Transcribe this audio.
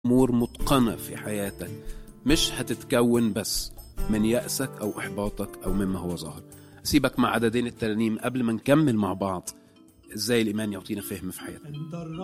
أمور متقنة في حياتك مش هتتكون بس من يأسك أو إحباطك أو مما هو ظاهر. أسيبك مع عددين الترنيم قبل ما نكمل مع بعض إزاي الإيمان يعطينا فهم في حياتنا.